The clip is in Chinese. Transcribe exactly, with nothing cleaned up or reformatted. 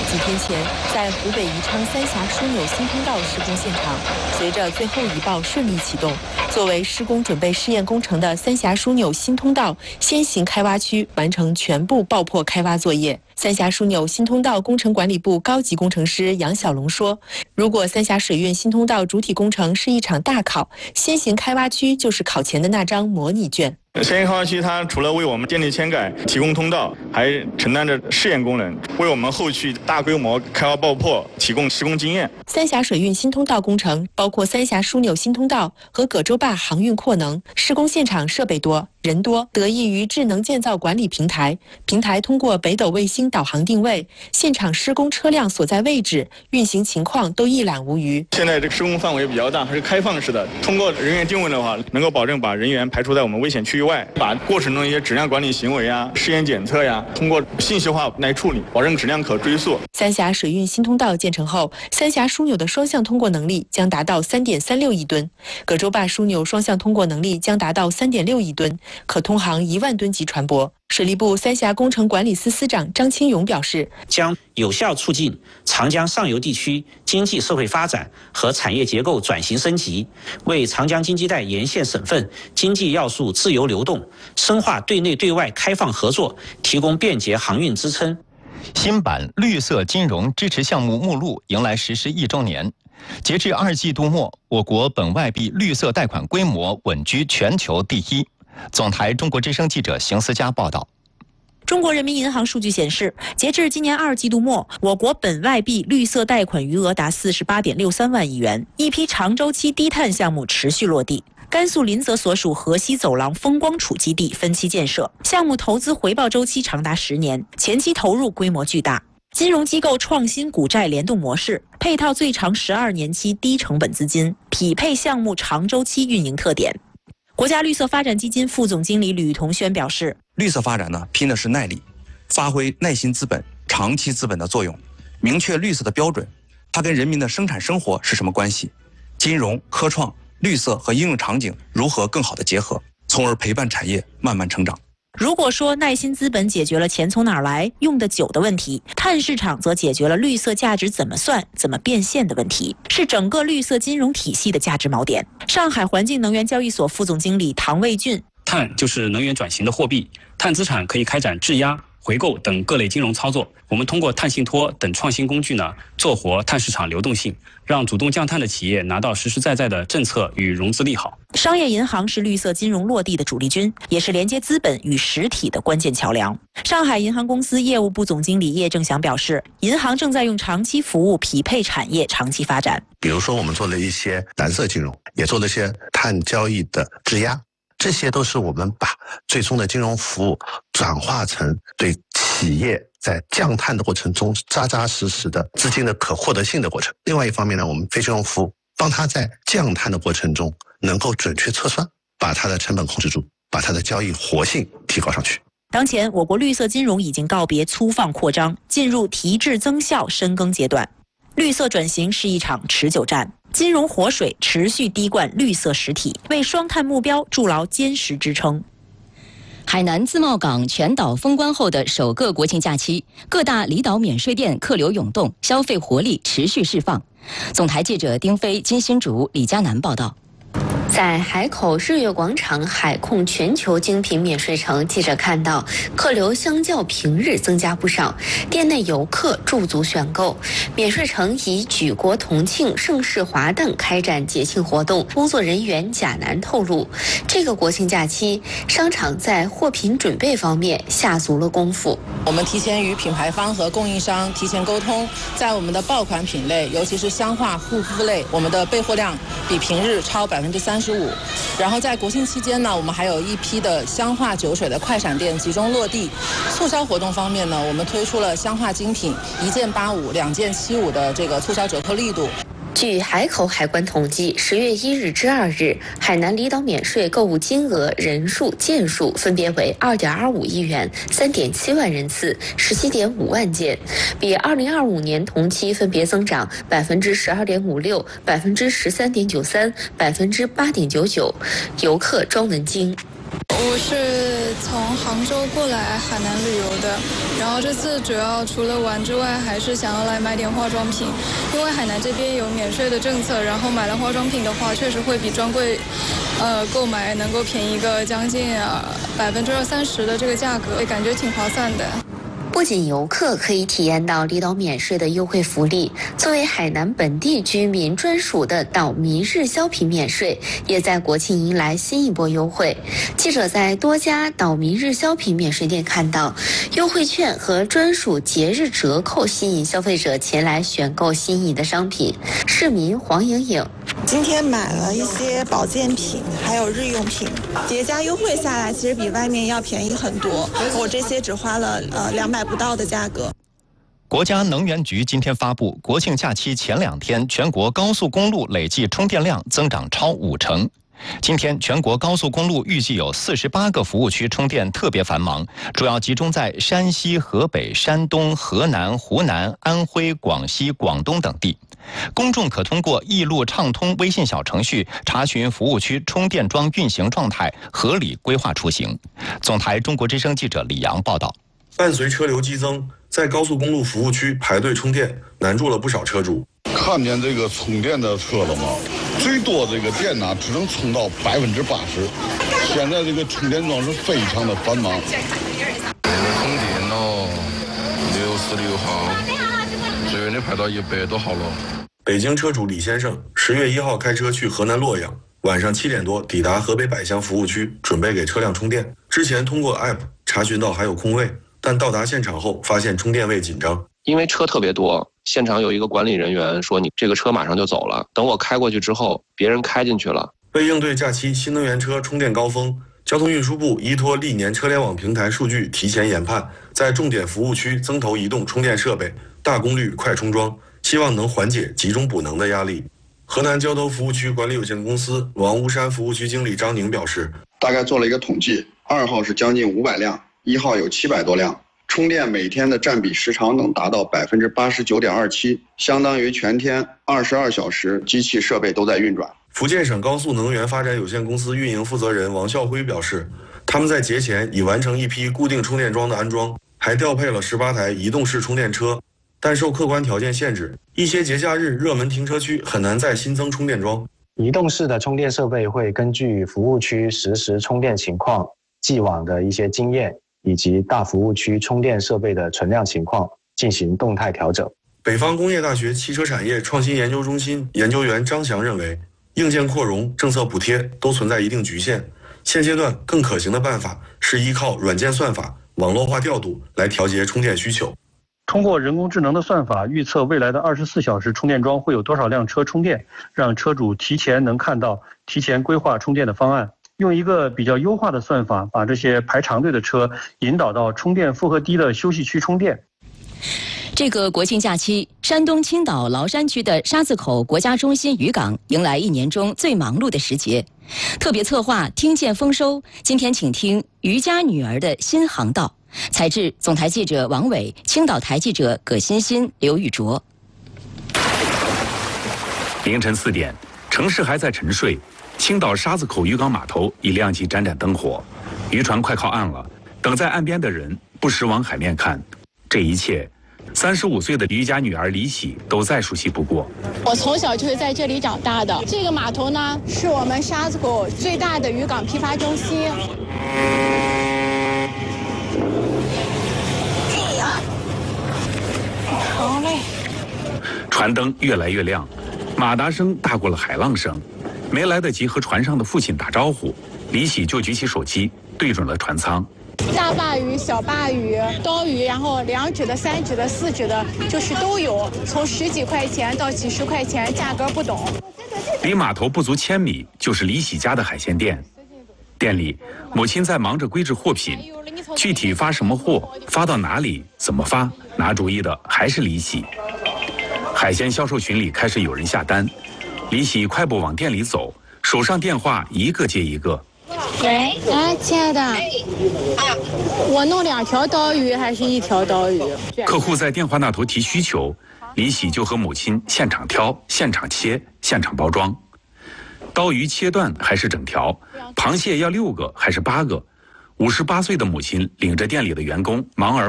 几天前，在湖北宜昌三峡枢纽新通道施工现场，随着最后一报顺利启动，作为施工准备试验工程的三峡枢纽新通道先行开挖区完成全部爆破开挖作业。三峡枢纽新通道工程管理部高级工程师杨小龙说：“如果三峡水运新通道主体工程是一场大考，先行开挖区就是考前的那张模拟卷。” 先行开挖区它除了为我们建立签改、提供通道，还承担着试验功能，为我们后续大规模开挖爆破提供施工经验。 三峡水运新通道工程包括三峡枢纽新通道和葛洲坝航运扩能，施工现场设备多、人多，得益于智能建造管理平台。平台通过北斗卫星导航定位，现场施工车辆所在位置、运行情况都一览无余。 现在这个施工范围比较大，它是开放式的，通过人员定位的话，能够保证把人员排除在我们危险区域外，把过程中一些质量管理行为啊、试验检测呀，通过信息化来处理，保证质量可追溯。 三峡水运新通道建成后，三峡枢纽的双向通过能力将达到 三点三六亿吨，葛洲坝枢纽双向通过能力将达到 三点六亿吨，可通航一万吨级船舶。水利部三峡工程管理司司长张清勇表示， 将有效促进长江上游地区经济社会发展和产业结构转型升级，为长江经济带沿线省份经济要素自由流动、深化对内对外开放合作提供便捷航运支撑。 新版绿色金融支持项目目录迎来实施一周年。截至二季度末，我国本外币绿色贷款规模稳居全球第一。总台中国之声记者邢思佳报道。 中国人民银行数据显示，截至今年二季度末，我国本外币绿色贷款余额达 四十八点六三万亿元，一批长周期低碳项目持续落地。甘肃临泽所属河西走廊风光储基地分期建设，项目投资回报周期长达十年，前期投入规模巨大。金融机构创新股债联动模式，配套最长十二年期低成本资金，匹配项目长周期运营特点。国家绿色发展基金副总经理吕同轩表示， 绿色发展呢，拼的是耐力，发挥耐心资本、长期资本的作用，明确绿色的标准，它跟人民的生产生活是什么关系？金融、科创、绿色和应用场景如何更好的结合，从而陪伴产业慢慢成长。 如果说耐心资本解决了钱从哪儿来、用得久的问题，碳市场则解决了绿色价值怎么算、怎么变现的问题，是整个绿色金融体系的价值锚点。上海环境能源交易所副总经理唐卫俊， 碳就是能源转型的货币，碳资产可以开展质押、回购等各类金融操作。我们通过碳信托等创新工具呢，做活碳市场流动性，让主动降碳的企业拿到实实在在的政策与融资利好。 商业银行是绿色金融落地的主力军，也是连接资本与实体的关键桥梁。上海银行公司业务部总经理叶正祥表示，银行正在用长期服务匹配产业长期发展。 比如说，我们做了一些蓝色金融，也做了一些碳交易的质押。这些都是我们把最终的金融服务转化成对企业在降碳的过程中扎扎实实的资金的可获得性的过程。另外一方面呢，我们非金融服务帮它在降碳的过程中能够准确测算，把它的成本控制住，把它的交易活性提高上去。 当前，我国绿色金融已经告别粗放扩张，进入提质增效深耕阶段。绿色转型是一场持久战，金融活水持续滴灌绿色实体，为双碳目标筑牢坚实支撑。 海南自贸港全岛封关后的首个国庆假期，各大离岛免税店客流涌动，消费活力持续释放。总台记者丁飞、金新竹、李佳楠报道。 在海口日月广场海控全球精品免税城，记者看到客流相较平日增加不少，店内游客驻足选购。免税城以举国同庆、盛世华诞开展节庆活动。工作人员贾楠透露，这个国庆假期，商场在货品准备方面下足了功夫。 我们提前与品牌方和供应商提前沟通，在我们的爆款品类，尤其是香化护肤类，我们的备货量比平日超百分之三十五。然后在国庆期间呢，我们还有一批的香化酒水的快闪店集中落地。促销活动方面呢，我们推出了香化精品一件八五、两件七五的这个促销折扣力度。 据海口海关统计，十月一日至二日，海南离岛免税购物金额、人数、件数分别为二点二五亿元、三点七万人次、十七点五万件，比二零二五年同期分别增长百分之十二点五六、百分之十三点九三、百分之八点九九。游客庄文京。 我是从杭州过来海南旅游的，然后这次主要除了玩之外，还是想要来买点化妆品，因为海南这边有免税的政策，然后买了化妆品的话，确实会比专柜，呃，购买能够便宜个将近啊百分之二三十的这个价格，感觉挺划算的。 不仅游客可以体验到离岛免税的优惠福利，作为海南本地居民专属的岛民日销品免税，也在国庆迎来新一波优惠。记者在多家岛民日销品免税店看到，优惠券和专属节日折扣吸引消费者前来选购心仪的商品。市民黄莹莹， 今天买了一些保健品，还有日用品，叠加优惠下来，其实比外面要便宜很多。我这些只花了呃两百不到的价格。 国家能源局今天发布，国庆假期前两天，全国高速公路累计充电量增长超五成。今天全国高速公路预计有四十八个服务区充电特别繁忙，主要集中在山西、河北、山东、河南、湖南、安徽、广西、广东等地。公众可通过易路畅通微信小程序查询服务区充电桩运行状态，合理规划出行。总台中国之声记者李阳报道。 伴随车流激增，在高速公路服务区排队充电，难住了不少车主。 看见这个充电的车了吗？最多这个电呢，只能充到百分之八十。现在这个充电桩是非常的繁忙。 现在充电了，六十六号，最远的排到一百多号了。 北京车主李先生十月一号开车去河南洛阳，晚上七点多抵达河北百乡服务区，准备给车辆充电。之前通过 A P P 查询到还有空位，但到达现场后发现充电位紧张。 因为车特别多，现场有一个管理人员说你这个车马上就走了，等我开过去之后，别人开进去了。 为应对假期新能源车充电高峰，交通运输部依托历年车联网平台数据提前研判，在重点服务区增投移动充电设备，大功率快充桩，希望能缓解集中补能的压力。河南交投服务区管理有限公司王屋山服务区经理张宁表示， 大概做了一个统计，二号是将近五百辆，一号有七百多辆。充电每天的占比时长能达到百分之八十九点二七，相当于全天二十二小时机器设备都在运转。 福建省高速能源发展有限公司运营负责人王孝辉表示，他们在节前已完成一批固定充电桩的安装，还调配了十八台移动式充电车，但受客观条件限制，一些节假日热门停车区很难再新增充电桩。 移动式的充电设备会根据服务区实时充电情况、既往的一些经验，以及大服务区充电设备的存量情况进行动态调整。 北方工业大学汽车产业创新研究中心研究员张翔认为，硬件扩容、政策补贴都存在一定局限，现阶段更可行的办法是依靠软件算法、网络化调度来调节充电需求。 通过人工智能的算法预测未来的二十四小时充电桩会有多少辆车充电，让车主提前能看到、提前规划充电的方案。用一个比较优化的算法，把这些排长队的车引导到充电负荷低的休息区充电。 这个国庆假期，山东青岛崂山区的沙子口国家中心渔港迎来一年中最忙碌的时节。特别策划听见丰收，今天请听渔家女儿的新航道。采制总台记者王伟，青岛台记者葛欣欣、刘玉卓。 凌晨四点，城市还在沉睡。青岛沙子口渔港码头已亮起盏盏灯火，渔船快靠岸了。等在岸边的人不时往海面看，这一切，三十五岁的渔家女儿李喜都再熟悉不过。 我从小就是在这里长大的。这个码头呢，是我们沙子口最大的渔港批发中心。哎呀，好嘞！ 船灯越来越亮，马达声大过了海浪声。没来得及和船上的父亲打招呼，李喜就举起手机对准了船舱。 大鲅鱼、小鲅鱼、刀鱼，然后两指的、三指的、四指的，就是都有，从十几块钱到几十块钱，价格不等。 离码头不足千米就是李喜家的海鲜店，店里母亲在忙着归置货品，具体发什么货、发到哪里、怎么发，拿主意的还是李喜。海鲜销售群里开始有人下单。李喜快步往店里走，手上电话一个接一个。 喂，哎，亲爱的，我弄两条刀鱼还是一条刀鱼？ 客户在电话那头提需求，李喜就和母亲现场挑、现场切、现场包装。刀鱼切断还是整条？螃蟹要六个还是八个？ 五十八岁的母亲领着店里的员工忙而